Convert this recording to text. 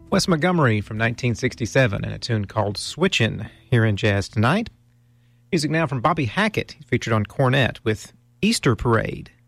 Wes Montgomery from 1967 and a tune called Switchin' here in Jazz Tonight. Music now from Bobby Hackett. He's featured on cornet with Easter Parade.